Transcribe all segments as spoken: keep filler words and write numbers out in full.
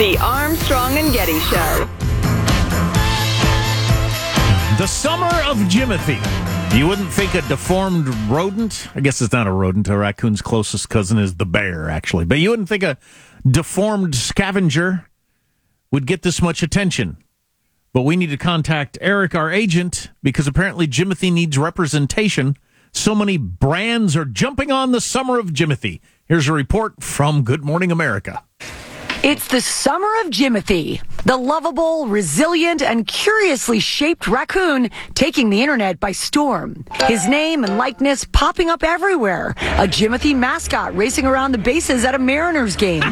The Armstrong and Getty Show. The summer of Jimothy. You wouldn't think a deformed rodent, I guess it's not a rodent, a raccoon's closest cousin is the bear, actually, but you wouldn't think a deformed scavenger would get this much attention. But we need to contact Eric, our agent, because apparently Jimothy needs representation. So many brands are jumping on the summer of Jimothy. Here's a report from Good Morning America. It's the summer of Jimothy, the lovable, resilient, and curiously shaped raccoon taking the internet by storm. His name and likeness popping up everywhere. A Jimothy mascot racing around the bases at a Mariners game.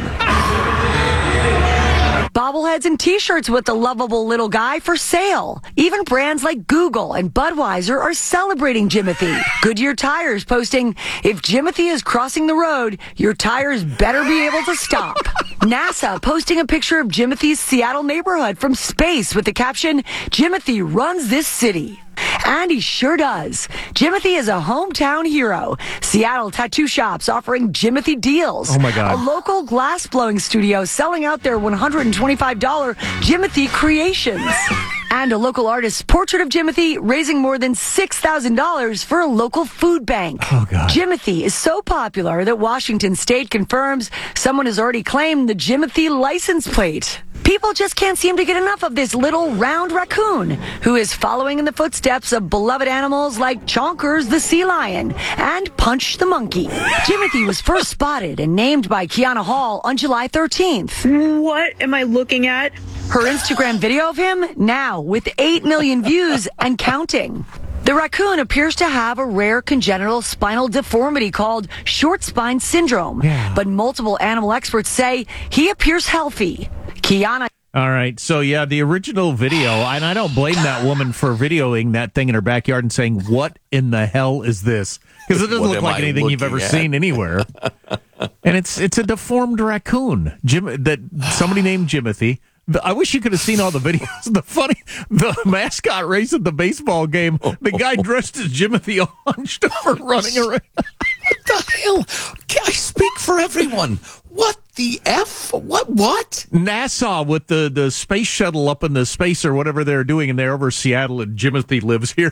Bobbleheads and T-shirts with the lovable little guy for sale. Even brands like Google and Budweiser are celebrating Jimothy. Goodyear Tires posting, if Jimothy is crossing the road, your tires better be able to stop. NASA posting a picture of Jimothy's Seattle neighborhood from space with the caption, Jimothy runs this city. And he sure does. Jimothy is a hometown hero. Seattle tattoo shops offering Jimothy deals. Oh, my God. A local glass-blowing studio selling out their one hundred twenty-five dollars Jimothy creations. And a local artist's portrait of Jimothy raising more than six thousand dollars for a local food bank. Oh, God. Jimothy is so popular that Washington State confirms someone has already claimed the Jimothy license plate. People just can't seem to get enough of this little round raccoon who is following in the footsteps of beloved animals like Chonkers the sea lion and Punch the monkey. Jimothy was first spotted and named by Kiana Hall on July thirteenth. What am I looking at? Her Instagram video of him now with eight million views and counting. The raccoon appears to have a rare congenital spinal deformity called short spine syndrome, yeah. but multiple animal experts say he appears healthy. Kiana. All right, so yeah, the original video, and I don't blame that woman for videoing that thing in her backyard and saying, what in the hell is this? Because it doesn't What look am like I anything you've ever looking at? seen anywhere. And it's it's a deformed raccoon Jim, that somebody named Jimothy. The- I wish you could have seen all the videos. The funny, the mascot race at the baseball game, the guy dressed as Jimothy hunched over running around. What the hell? I speak for everyone. What the F? What? What? NASA with the, the space shuttle up in the space or whatever they're doing, and they're over Seattle, and Jimothy lives here.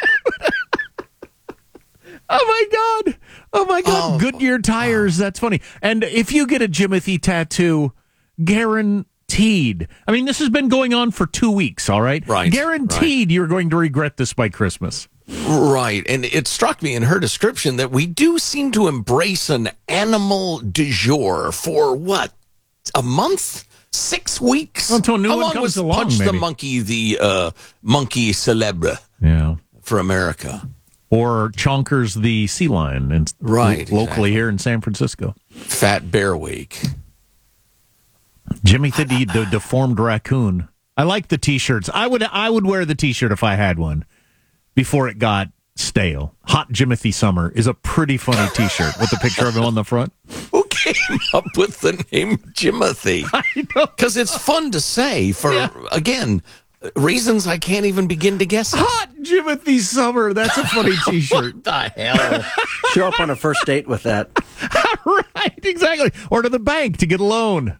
Oh, my God. Oh, my God. Oh. Goodyear Tires. That's funny. And if you get a Jimothy tattoo, guaranteed. I mean, this has been going on for two weeks, all right? Right, Guaranteed you're going to regret this by Christmas. Right. And it struck me in her description that we do seem to embrace an animal du jour for what? A month? Six weeks? Until a new How one long comes was along, Punch the maybe. Monkey the uh, monkey celebre Yeah. for America? Or Chonkers the sea lion, and Right, locally exactly. here in San Francisco. Fat Bear Week. Jimmy the, the deformed raccoon. I like the T-shirts. I would I would wear the T-shirt if I had one before it got stale. Hot Jimothy Summer is a pretty funny T-shirt with a picture of him on the front. Who came up with the name Jimothy? I know. Because it's fun to say for, Yeah. again, reasons I can't even begin to guess. Hot Jimothy Summer. That's a funny T-shirt. What the hell? Show up on a first date with that. Right, exactly. Or to the bank to get a loan.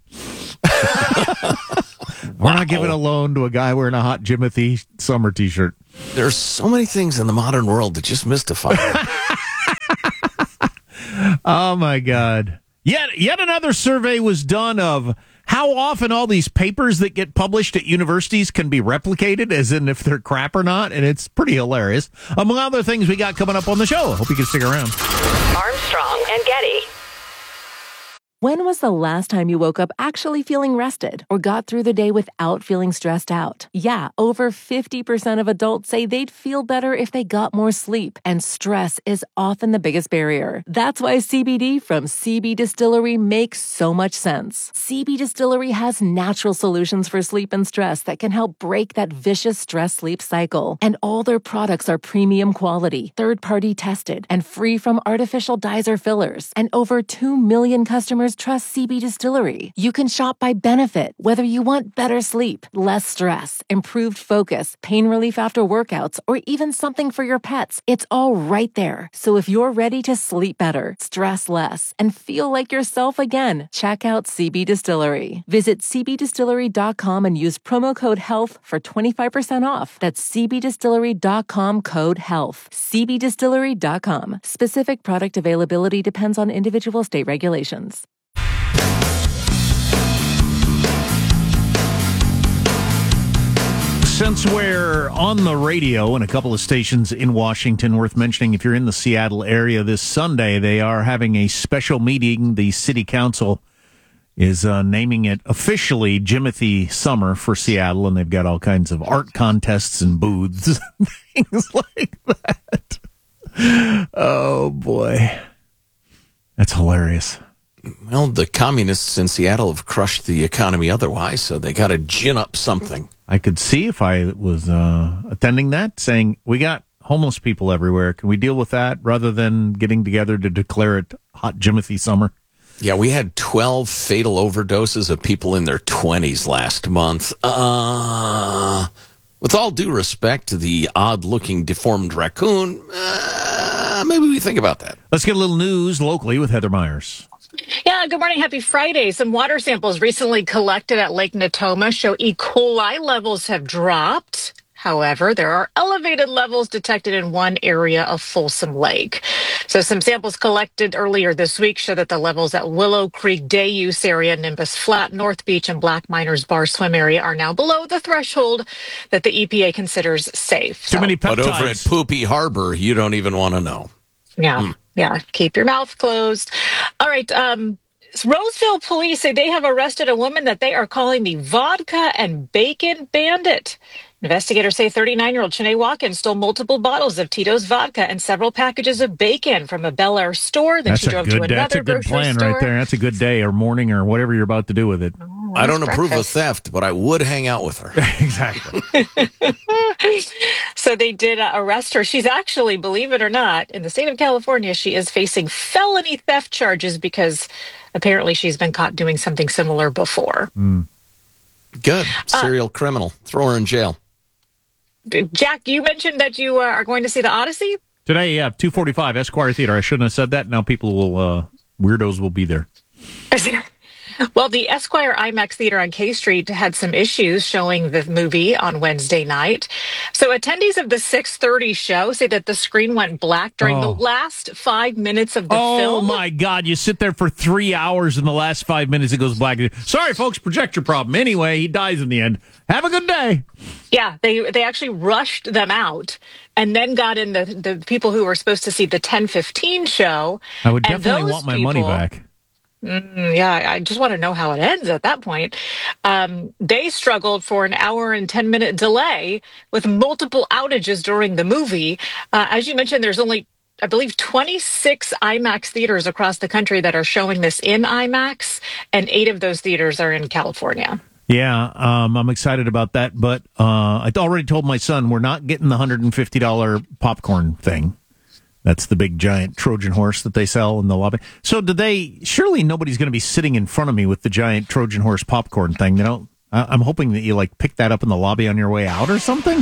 We're not giving a loan to a guy wearing a Hot Jimothy Summer T-shirt. There's so many things in the modern world that just mystify me. Oh, my God. Yet, yet another survey was done of how often all these papers that get published at universities can be replicated, as in if they're crap or not, and it's pretty hilarious. Among other things we got coming up on the show. Hope you can stick around. Armstrong and Getty. When was the last time you woke up actually feeling rested or got through the day without feeling stressed out? Yeah, over fifty percent of adults say they'd feel better if they got more sleep, and stress is often the biggest barrier. That's why C B D from C B Distillery makes so much sense. C B Distillery has natural solutions for sleep and stress that can help break that vicious stress-sleep cycle. And all their products are premium quality, third-party tested, and free from artificial dyes or fillers. And over two million customers customers trust C B Distillery. You can shop by benefit, whether you want better sleep, less stress, improved focus, pain relief after workouts, or even something for your pets. It's all right there. So if you're ready to sleep better, stress less, and feel like yourself again, check out C B Distillery. Visit c b distillery dot com and use promo code HEALTH for twenty-five percent off. That's c b distillery dot com code HEALTH. c b distillery dot com. Specific product availability depends on individual state regulations. Since we're on the radio and a couple of stations in Washington, worth mentioning, if you're in the Seattle area this Sunday, they are having a special meeting. The city council is uh, naming it officially Jimothy Summer for Seattle, and they've got all kinds of art contests and booths, things like that. Oh, boy. That's hilarious. Well, the communists in Seattle have crushed the economy otherwise, so they got to gin up something. I could see if I was uh, attending that, saying, we got homeless people everywhere. Can we deal with that rather than getting together to declare it Hot Jimothy Summer? Yeah, we had twelve fatal overdoses of people in their twenties last month. Uh, with all due respect to the odd-looking deformed raccoon, uh, maybe we think about that. Let's get a little news locally with Heather Myers. Yeah, good morning. Happy Friday. Some water samples recently collected at Lake Natoma show E. coli levels have dropped. However, there are elevated levels detected in one area of Folsom Lake. So some samples collected earlier this week show that the levels at Willow Creek Day Use Area, Nimbus Flat, North Beach, and Black Miners Bar Swim Area are now below the threshold that the E P A considers safe. Too so, many peptides. But over at Poopy Harbor, you don't even want to know. Yeah, Mm. yeah. Keep your mouth closed. All right. Um, Roseville police say they have arrested a woman that they are calling the vodka and bacon bandit. Investigators say thirty-nine-year-old Shanae Watkins stole multiple bottles of Tito's vodka and several packages of bacon from a Bel Air store. Then That's she a drove good to day. That's another a good grocery plan store. right there. That's a good day or morning or whatever you're about to do with it. Oh, I don't nice approve of breakfast. theft, but I would hang out with her. Exactly. So they did uh, arrest her. She's actually, believe it or not, in the state of California, she is facing felony theft charges because apparently she's been caught doing something similar before. Mm. Good. Serial uh, criminal. Throw her in jail. Jack, you mentioned that you uh, are going to see the Odyssey? Today, yeah, two forty-five, Esquire Theater. I shouldn't have said that. Now people will, uh, weirdos will be there. Well, the Esquire IMAX Theater on K Street had some issues showing the movie on Wednesday night. So attendees of the six thirty show say that the screen went black during Oh. the last five minutes of the oh, film. my God. You sit there for three hours in the last five minutes, it goes black. Sorry, folks, projector problem. Anyway, he dies in the end. Have a good day. Yeah, they they actually rushed them out and then got in the, the people who were supposed to see the ten fifteen show. I would And definitely those want my money people- back. Mm, yeah, I just want to know how it ends at that point. Um, they struggled for an hour and ten minute delay with multiple outages during the movie. Uh, as you mentioned, there's only, I believe, twenty-six IMAX theaters across the country that are showing this in IMAX, and eight of those theaters are in California. Yeah, um, I'm excited about that, but uh, I already told my son we're not getting the one hundred fifty dollars popcorn thing. That's the big giant Trojan horse that they sell in the lobby. So do they, surely nobody's going to be sitting in front of me with the giant Trojan horse popcorn thing. They don't, I, I'm hoping that you like pick that up in the lobby on your way out or something.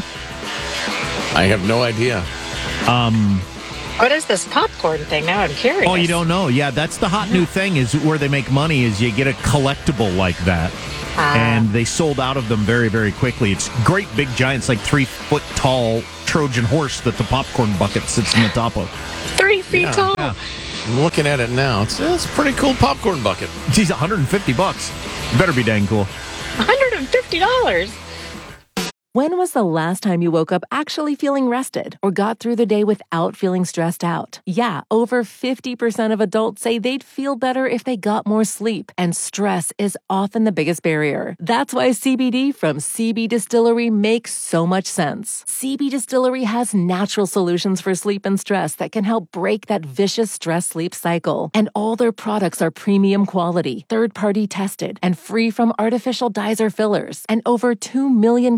I have no idea. Um, What is this popcorn thing? Now I'm curious. oh, you don't know? Yeah, that's the hot new thing is where they make money is you get a collectible like that. Ah. And they sold out of them very, very quickly. It's great big giants, like three foot tall Trojan horse that the popcorn bucket sits on the top of. Three feet Yeah, tall. yeah. I'm looking at it now. It's, it's a pretty cool popcorn bucket. Geez, one hundred fifty bucks. Better be dang cool. one hundred fifty dollars. When was the last time you woke up actually feeling rested or got through the day without feeling stressed out? Yeah, over fifty percent of adults say they'd feel better if they got more sleep, and stress is often the biggest barrier. That's why C B D from C B Distillery makes so much sense. C B Distillery has natural solutions for sleep and stress that can help break that vicious stress-sleep cycle. And all their products are premium quality, third-party tested, and free from artificial dyes or fillers. And over two million customers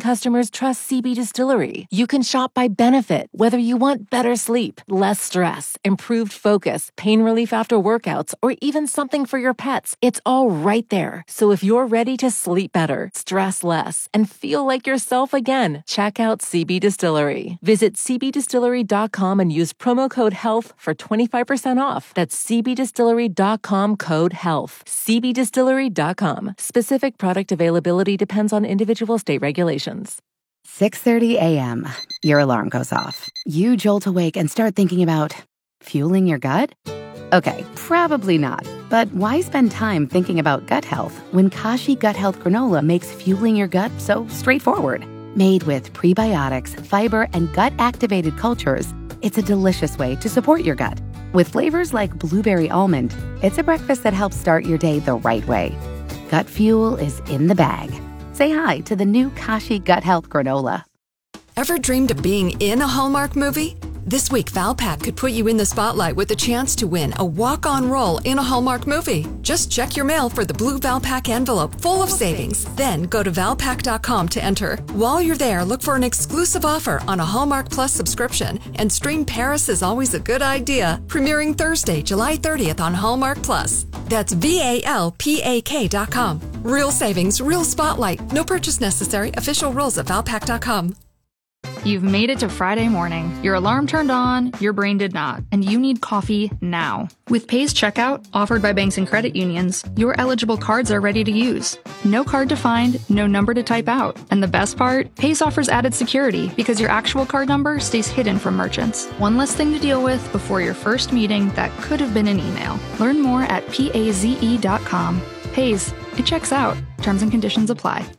customers trust C B Distillery. You can shop by benefit, whether you want better sleep, less stress, improved focus, pain relief after workouts, or even something for your pets. It's all right there. So if you're ready to sleep better, stress less, and feel like yourself again, check out C B Distillery. Visit c b distillery dot com and use promo code HEALTH for twenty-five percent off. That's c b distillery dot com code HEALTH. c b distillery dot com. Specific product availability depends on individual state regulations. six thirty a.m. Your alarm goes off. You jolt awake and start thinking about fueling your gut? Okay, probably not. But why spend time thinking about gut health when Kashi Gut Health Granola makes fueling your gut so straightforward? Made with prebiotics, fiber, and gut-activated cultures, it's a delicious way to support your gut. With flavors like blueberry almond, it's a breakfast that helps start your day the right way. Gut fuel is in the bag. Say hi to the new Kashi Gut Health Granola. Ever dreamed of being in a Hallmark movie? This week, Valpak could put you in the spotlight with a chance to win a walk-on role in a Hallmark movie. Just check your mail for the blue Valpak envelope full of savings. Then go to valpak dot com to enter. While you're there, look for an exclusive offer on a Hallmark Plus subscription and stream Paris is Always a Good Idea, premiering Thursday, July thirtieth on Hallmark Plus. That's V A L P A K dot com. Real savings, real spotlight. No purchase necessary. Official rules at valpak dot com. You've made it to Friday morning. Your alarm turned on, your brain did not, and you need coffee now. With Pay's checkout, offered by banks and credit unions, your eligible cards are ready to use. No card to find, no number to type out. And the best part? Pay's offers added security because your actual card number stays hidden from merchants. One less thing to deal with before your first meeting that could have been an email. Learn more at paze dot com. Pay's, it checks out. Terms and conditions apply.